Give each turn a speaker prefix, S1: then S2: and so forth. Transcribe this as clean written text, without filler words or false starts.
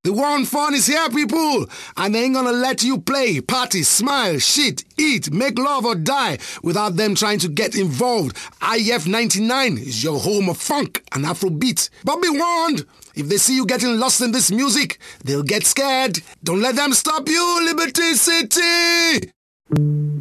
S1: The one fun is here, people, and they ain't gonna let you play, party, smile, shit, eat, make love or die without them trying to get involved. IF 99 is your home of funk and Afrobeat. But be warned, if they see you getting lost in this music, they'll get scared. Don't let them stop you, Liberty City!